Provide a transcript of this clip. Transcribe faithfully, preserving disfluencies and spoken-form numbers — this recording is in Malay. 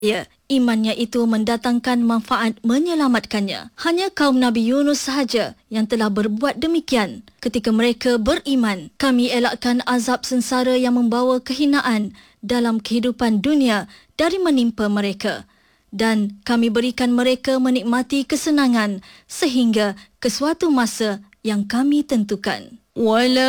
Ya, imannya itu mendatangkan manfaat menyelamatkannya. Hanya kaum Nabi Yunus sahaja yang telah berbuat demikian. Ketika mereka beriman, kami elakkan azab sengsara yang membawa kehinaan dalam kehidupan dunia dari menimpa mereka. Dan kami berikan mereka menikmati kesenangan sehingga ke suatu masa yang kami tentukan. Wala